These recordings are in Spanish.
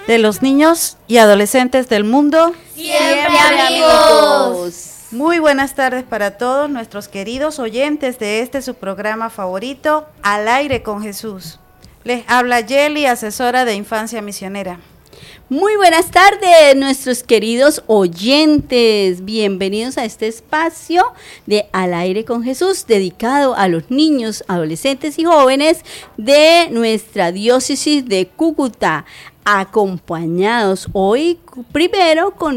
de los niños y adolescentes del mundo. Siempre amigos. Muy buenas tardes para todos nuestros queridos oyentes de su programa favorito, Al Aire con Jesús. Les habla Yeli, asesora de Infancia Misionera. Muy buenas tardes, nuestros queridos oyentes. Bienvenidos a este espacio de Al Aire con Jesús, dedicado a los niños, adolescentes y jóvenes de nuestra diócesis de Cúcuta, acompañados hoy primero con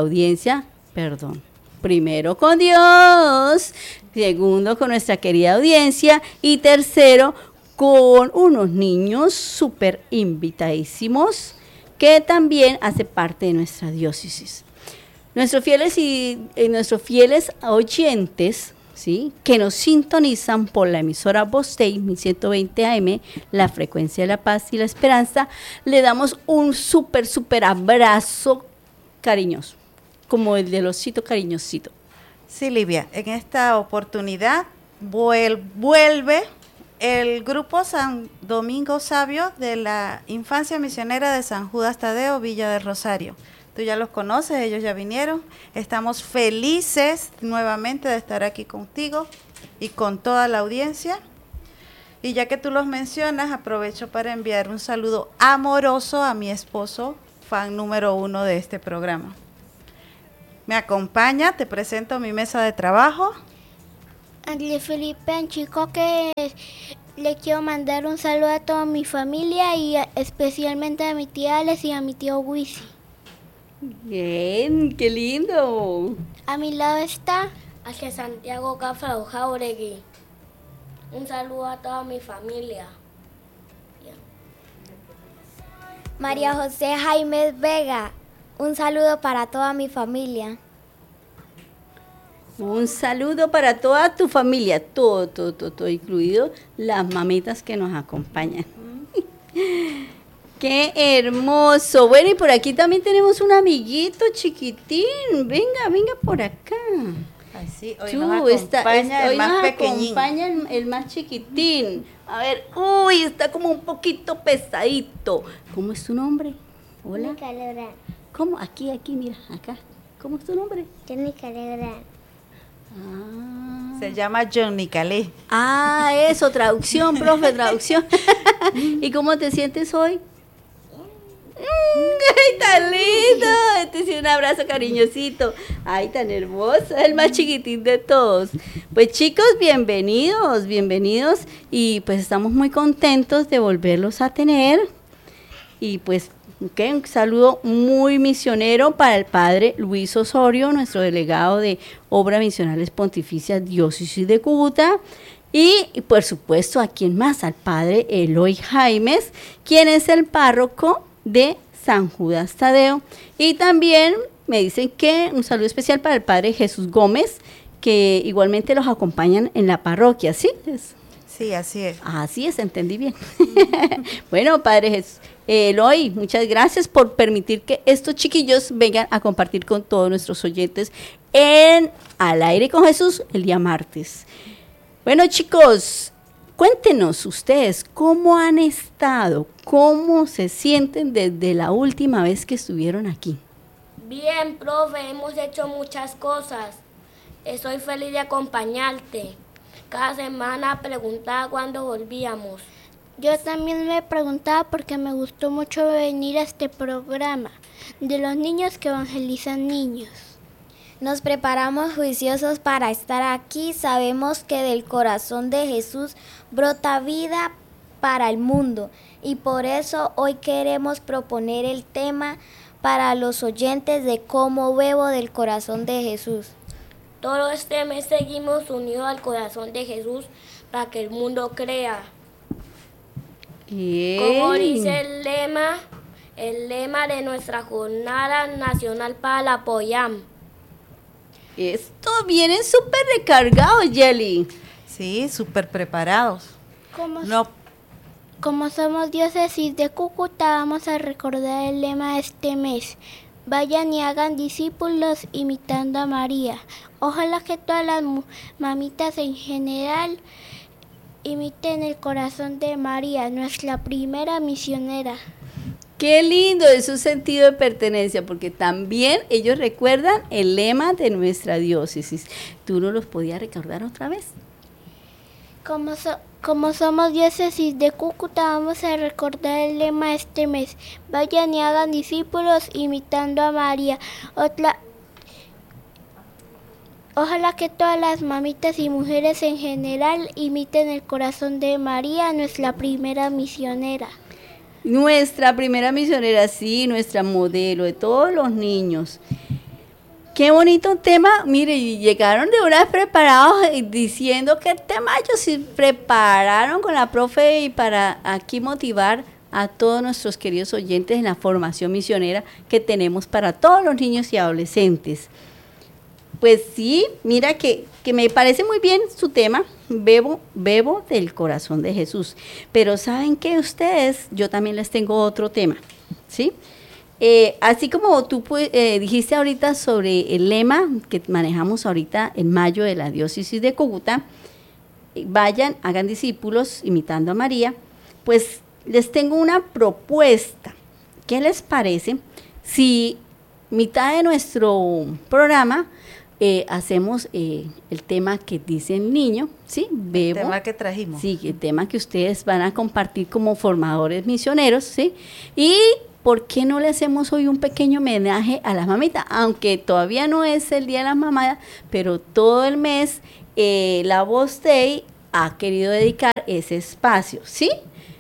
Dios, segundo con nuestra querida audiencia y tercero con unos niños súper invitadísimos que también hace parte de nuestra diócesis. Nuestros fieles oyentes, ¿sí?, que nos sintonizan por la emisora Bostey 1120 AM, la frecuencia de la paz y la esperanza, le damos un súper abrazo cariñoso, como el del osito cariñosito. Sí, Livia, en esta oportunidad vuelve el grupo San Domingo Sabio de la Infancia Misionera de San Judas Tadeo, Villa del Rosario. Tú ya los conoces, ellos ya vinieron. Estamos felices nuevamente de estar aquí contigo y con toda la audiencia. Y ya que tú los mencionas, aprovecho para enviar un saludo amoroso a mi esposo, fan número 1 de este programa. Me acompaña, te presento mi mesa de trabajo. Andrés Felipe Anchico, que le quiero mandar un saludo a toda mi familia y especialmente a mi tía Alex y a mi tío Wisi. Bien, qué lindo. A mi lado está hacia Santiago Cafrao Jauregui. Un saludo a toda mi familia. María José Jaime Vega. Un saludo para toda mi familia. Un saludo para toda tu familia, todo, incluido las mamitas que nos acompañan. ¡Qué hermoso! Bueno, y por aquí también tenemos un amiguito chiquitín. Venga por acá. Así, hoy nos acompaña el más chiquitín. A ver, está como un poquito pesadito. ¿Cómo es tu nombre? Hola. Mónica Legrand. ¿Cómo? Aquí, mira, acá. ¿Cómo es tu nombre? Mónica Legrand. Se llama Johnny Calé. Eso, traducción, profe, traducción. ¿Y cómo te sientes hoy? ¡Ay, tan lindo! Te hice un abrazo cariñosito. ¡Ay, tan hermoso! El más chiquitín de todos. Pues chicos, bienvenidos. Y pues estamos muy contentos de volverlos a tener. Y pues, un saludo muy misionero para el padre Luis Osorio, nuestro delegado de Obras Misionales Pontificias Diócesis de Cúcuta. Y por supuesto, ¿a quién más? Al padre Eloy Jaimes, quien es el párroco de San Judas Tadeo. Y también me dicen que un saludo especial para el padre Jesús Gómez, que igualmente los acompañan en la parroquia, ¿sí? Sí, así es. Así es, entendí bien. Bueno, padre Jesús, Eloy, muchas gracias por permitir que estos chiquillos vengan a compartir con todos nuestros oyentes en Al Aire con Jesús el día martes. Bueno, chicos, cuéntenos ustedes cómo han estado, cómo se sienten desde la última vez que estuvieron aquí. Bien, profe, hemos hecho muchas cosas. Estoy feliz de acompañarte. Cada semana preguntaba cuándo volvíamos. Yo también me preguntaba porque me gustó mucho venir a este programa de los niños que evangelizan niños. Nos preparamos juiciosos para estar aquí. Sabemos que del corazón de Jesús brota vida para el mundo y por eso hoy queremos proponer el tema para los oyentes de cómo bebo del corazón de Jesús. Todo este mes seguimos unidos al corazón de Jesús para que el mundo crea. Bien. Como dice el lema de nuestra jornada nacional para la POYAM. Esto vienen súper recargados, Yeli. Sí, súper preparados. Como somos diócesis de Cúcuta, vamos a recordar el lema de este mes. Vayan y hagan discípulos imitando a María. Ojalá que todas las mamitas en general imiten el corazón de María, nuestra primera misionera. Qué lindo, es un sentido de pertenencia, porque también ellos recuerdan el lema de nuestra diócesis. ¿Tú no los podías recordar otra vez? Como somos diócesis de Cúcuta, vamos a recordar el lema este mes. Vayan y hagan discípulos imitando a María. Ojalá que todas las mamitas y mujeres en general imiten el corazón de María, nuestra primera misionera. Nuestra primera misionera, sí, nuestra modelo de todos los niños. Qué bonito tema. Mire, y llegaron de una vez preparados diciendo que el tema ellos se prepararon con la profe y para aquí motivar a todos nuestros queridos oyentes en la formación misionera que tenemos para todos los niños y adolescentes. Pues sí, mira que me parece muy bien su tema, bebo del corazón de Jesús. Pero ¿saben qué ustedes? Yo también les tengo otro tema, ¿sí? Así como tú dijiste ahorita sobre el lema que manejamos ahorita en mayo de la diócesis de Cúcuta, vayan, hagan discípulos imitando a María, pues les tengo una propuesta. ¿Qué les parece si mitad de nuestro programa hacemos el tema que dice el niño, ¿sí? Bebo, el tema que trajimos. Sí, el tema que ustedes van a compartir como formadores misioneros, ¿sí? Y ¿por qué no le hacemos hoy un pequeño homenaje a las mamitas? Aunque todavía no es el Día de las Mamás, pero todo el mes la Voz Day ha querido dedicar ese espacio, ¿sí?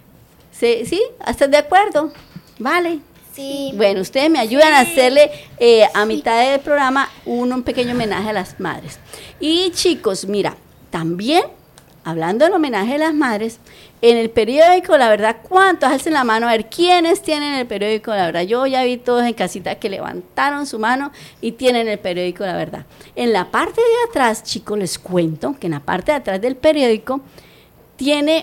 ¿Sí? ¿Estás de acuerdo? Vale. Sí. Bueno, ustedes me ayudan a hacerle a mitad del programa un pequeño homenaje a las madres. Y chicos, mira, también, hablando del homenaje a las madres, en el periódico La Verdad, ¿cuántos alcen la mano? A ver, ¿quiénes tienen el periódico La Verdad? Yo ya vi todos en casita que levantaron su mano y tienen el periódico La Verdad. En la parte de atrás, chicos, les cuento que en la parte de atrás del periódico tiene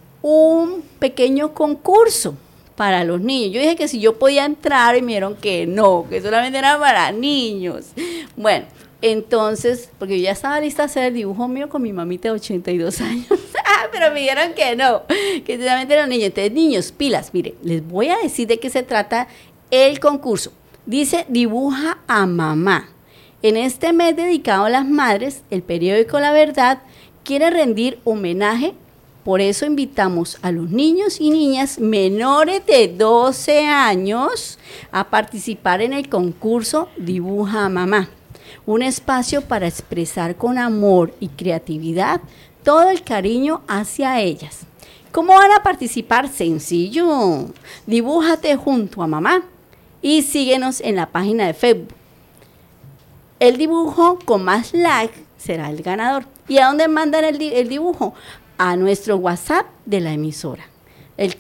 un pequeño concurso para los niños. Yo dije que si yo podía entrar y me dijeron que no, que solamente era para niños. Bueno, entonces, porque yo ya estaba lista a hacer el dibujo mío con mi mamita de 82 años, pero me dijeron que no, que solamente eran niños. Entonces, niños, pilas, mire, les voy a decir de qué se trata el concurso. Dice, dibuja a mamá. En este mes dedicado a las madres, el periódico La Verdad quiere rendir homenaje. Por eso invitamos a los niños y niñas menores de 12 años a participar en el concurso Dibuja a Mamá, un espacio para expresar con amor y creatividad todo el cariño hacia ellas. ¿Cómo van a participar? Sencillo, dibújate junto a mamá y síguenos en la página de Facebook. El dibujo con más like será el ganador. ¿Y a dónde mandan el dibujo? A nuestro WhatsApp de la emisora, el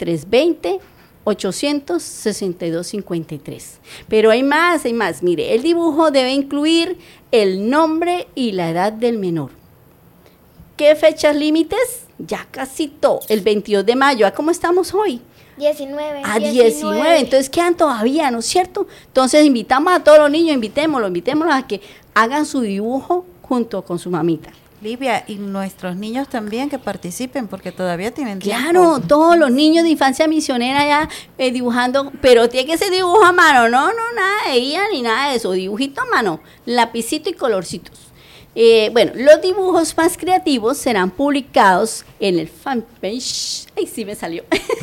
320-862-53. Pero hay más. Mire, el dibujo debe incluir el nombre y la edad del menor. ¿Qué fechas límites? Ya casi todo, el 22 de mayo. ¿A cómo estamos hoy? 19. A 19, entonces quedan todavía, ¿no es cierto? Entonces invitamos a todos los niños, invitémoslos a que hagan su dibujo junto con su mamita. Livia, y nuestros niños también que participen, porque todavía tienen tiempo. Claro, todos los niños de infancia misionera ya dibujando, pero tiene que ser dibujo a mano, no nada de guía ni nada de eso, dibujito a mano, lapicito y colorcitos. Bueno, los dibujos más creativos serán publicados en el fanpage, ¡ay, sí me salió!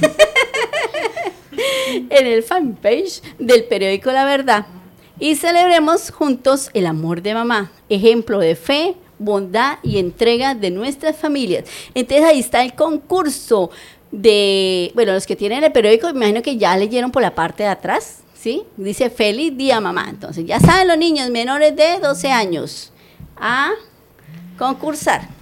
En el fanpage del periódico La Verdad, y celebremos juntos el amor de mamá, ejemplo de fe, bondad y entrega de nuestras familias. Entonces ahí está el concurso de, bueno, los que tienen el periódico, me imagino que ya leyeron por la parte de atrás, ¿sí? Dice feliz día mamá. Entonces ya saben los niños menores de 12 años a concursar.